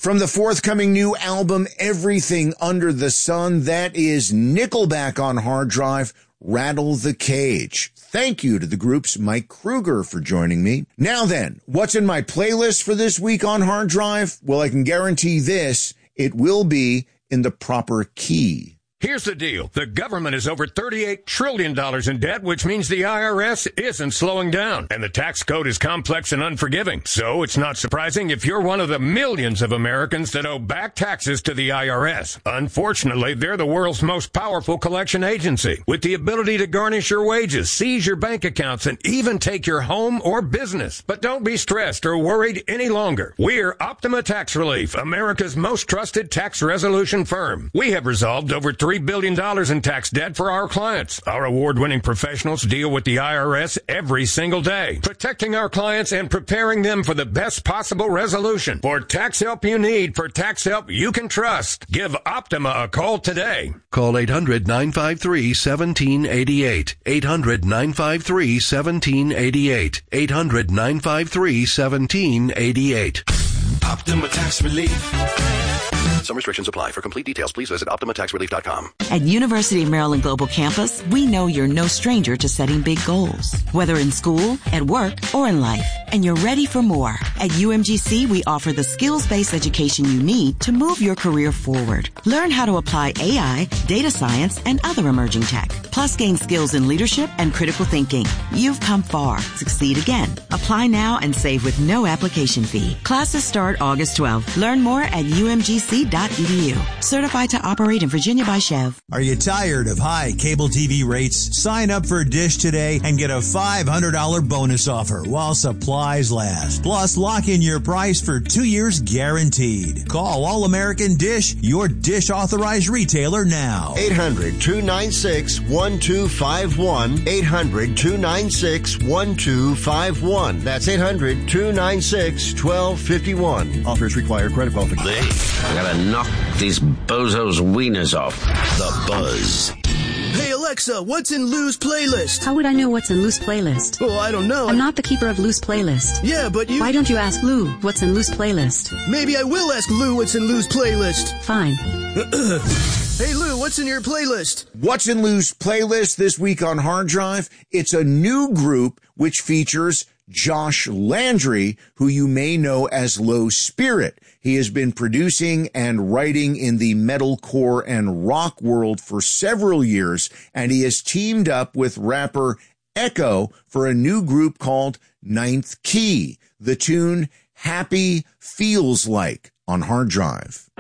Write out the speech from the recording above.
From the forthcoming new album, Everything Under the Sun, that is Nickelback on hard drive, Rattle the Cage. Thank you to the group's Mike Kruger for joining me. Now then, what's in my playlist for this week on hard drive? Well, I can guarantee this, it will be in the proper key. Here's the deal. The government is over $38 trillion in debt, which means the IRS isn't slowing down. And the tax code is complex and unforgiving. So it's not surprising if you're one of the millions of Americans that owe back taxes to the IRS. Unfortunately, they're the world's most powerful collection agency, with the ability to garnish your wages, seize your bank accounts, and even take your home or business. But don't be stressed or worried any longer. We're Optima Tax Relief, America's most trusted tax resolution firm. We have resolved over $3 billion in tax debt for our clients. Our award-winning professionals deal with the IRS every single day, protecting our clients and preparing them for the best possible resolution. For tax help you need, for tax help you can trust, give Optima a call today. Call 800-953-1788. 800-953-1788. 800-953-1788. Optima Tax Relief. Some restrictions apply. For complete details, please visit OptimaTaxRelief.com. At University of Maryland Global Campus, we know you're no stranger to setting big goals, whether in school, at work, or in life. And you're ready for more. At UMGC, we offer the skills-based education you need to move your career forward. Learn how to apply AI, data science, and other emerging tech. Plus, gain skills in leadership and critical thinking. You've come far. Succeed again. Apply now and save with no application fee. Classes start August 12th. Learn more at umgc.edu. Certified to operate in Virginia by Chev. Are you tired of high cable TV rates? Sign up for Dish today and get a $500 bonus offer while supplies last. Plus, lock in your price for 2 years guaranteed. Call All American Dish, your Dish authorized retailer now. 800-296-1251. 800-296-1251. That's 800-296-1251. Offers require credit qualification. I gotta knock these bozos' wieners off. The Buzz. Hey, Alexa, what's in Lou's playlist? How would I know what's in Lou's playlist? Oh, I don't know. I'm not the keeper of Lou's playlist. Yeah, but you... Why don't you ask Lou what's in Lou's playlist? Maybe I will ask Lou what's in Lou's playlist. Fine. Hey, Lou, what's in your playlist? What's in Lou's playlist this week on Hard Drive? It's a new group which features Josh Landry, who you may know as Low Spirit. He has been producing and writing in the metalcore and rock world for several years, and he has teamed up with rapper Echo for a new group called Ninth Key. The tune Happy Feels Like on Hard Drive.